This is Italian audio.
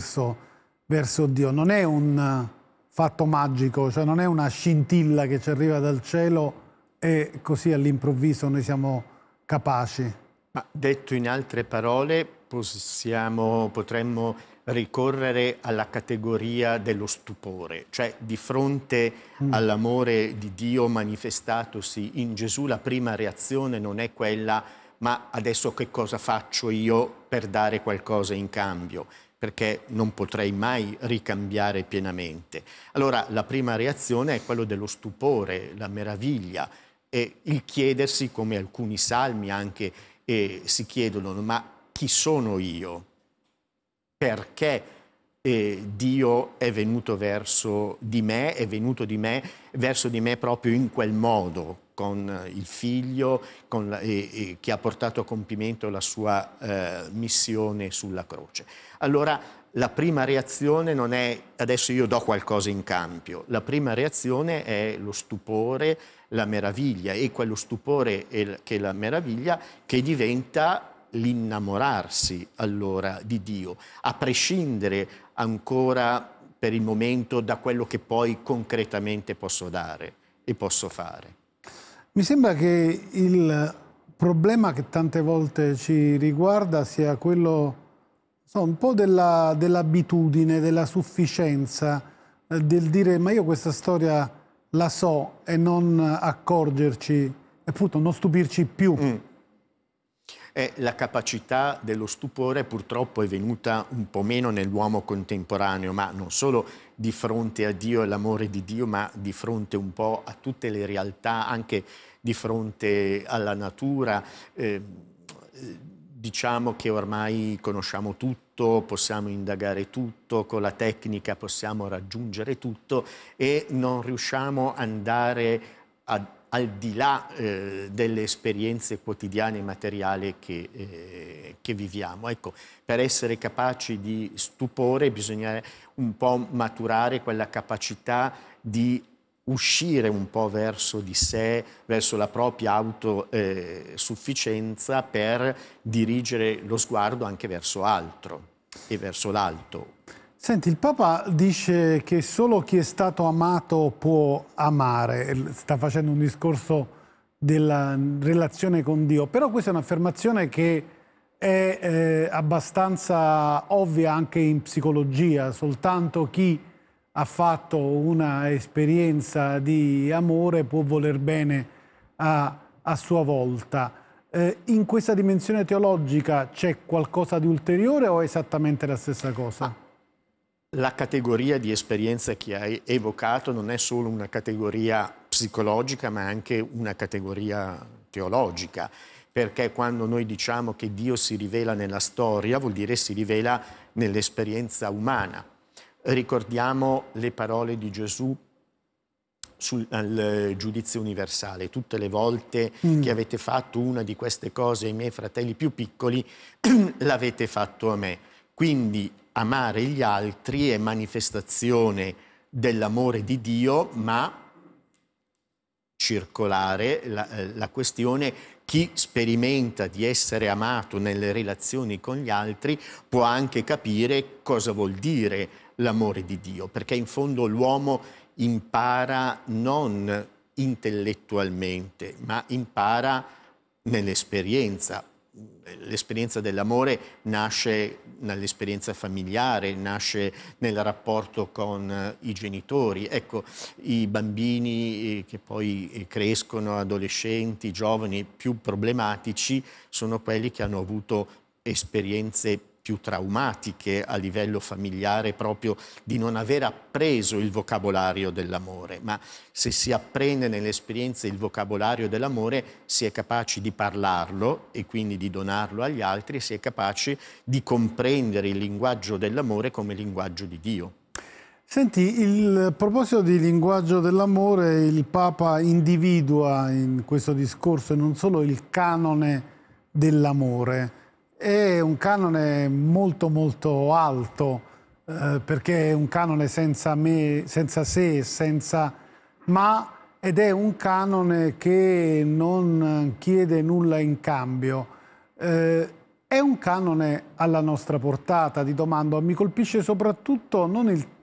verso Dio. Non è un fatto magico, cioè non è una scintilla che ci arriva dal cielo e così all'improvviso noi siamo capaci. Ma detto in altre parole, potremmo ricorrere alla categoria dello stupore, cioè di fronte all'amore di Dio manifestatosi in Gesù, la prima reazione non è quella: ma adesso che cosa faccio io per dare qualcosa in cambio? Perché non potrei mai ricambiare pienamente. Allora la prima reazione è quello dello stupore, la meraviglia e il chiedersi, come alcuni salmi anche si chiedono: ma chi sono io? Perché Dio è venuto verso di me, verso di me proprio in quel modo, con il figlio, che ha portato a compimento la sua missione sulla croce. Allora la prima reazione non è: adesso io do qualcosa in cambio. La prima reazione è lo stupore, la meraviglia, e quello stupore che la meraviglia che diventa l'innamorarsi allora di Dio, a prescindere ancora per il momento da quello che poi concretamente posso dare e posso fare. Mi sembra che il problema che tante volte ci riguarda sia quello, un po' dell'abitudine, della sufficienza, del dire: ma io questa storia la so, e non accorgerci, appunto non stupirci più. La capacità dello stupore purtroppo è venuta un po' meno nell'uomo contemporaneo, ma non solo di fronte a Dio e all'amore di Dio, ma di fronte un po' a tutte le realtà, anche di fronte alla natura. Diciamo che ormai conosciamo tutto, possiamo indagare tutto, con la tecnica possiamo raggiungere tutto e non riusciamo ad andare al di là delle esperienze quotidiane e materiali che viviamo. Ecco, per essere capaci di stupore bisogna un po' maturare quella capacità di uscire un po' verso di sé, verso la propria autosufficienza, per dirigere lo sguardo anche verso altro e verso l'alto. Senti, il Papa dice che solo chi è stato amato può amare, sta facendo un discorso della relazione con Dio, però questa è un'affermazione che è abbastanza ovvia anche in psicologia. Soltanto chi ha fatto una esperienza di amore può voler bene a sua volta. In questa dimensione teologica c'è qualcosa di ulteriore o è esattamente la stessa cosa? La categoria di esperienza che hai evocato non è solo una categoria psicologica, ma anche una categoria teologica, perché quando noi diciamo che Dio si rivela nella storia, vuol dire si rivela nell'esperienza umana. Ricordiamo le parole di Gesù al giudizio universale: tutte le volte che avete fatto una di queste cose ai miei fratelli più piccoli, l'avete fatto a me. Quindi amare gli altri è manifestazione dell'amore di Dio, ma circolare la questione: chi sperimenta di essere amato nelle relazioni con gli altri può anche capire cosa vuol dire l'amore di Dio, perché in fondo l'uomo impara non intellettualmente, ma impara nell'esperienza. L'esperienza dell'amore nasce nell'esperienza familiare, nasce nel rapporto con i genitori. Ecco, i bambini che poi crescono, adolescenti, giovani, più problematici, sono quelli che hanno avuto esperienze più traumatiche a livello familiare, proprio di non aver appreso il vocabolario dell'amore. Ma se si apprende nell'esperienza il vocabolario dell'amore, si è capaci di parlarlo e quindi di donarlo agli altri, e si è capaci di comprendere il linguaggio dell'amore come linguaggio di Dio. Senti, a proposito di linguaggio dell'amore, il Papa individua in questo discorso non solo il canone dell'amore, è un canone molto molto alto, perché è un canone senza me, senza se, senza ma, ed è un canone che non chiede nulla in cambio. È un canone alla nostra portata, ti domando, mi colpisce soprattutto non il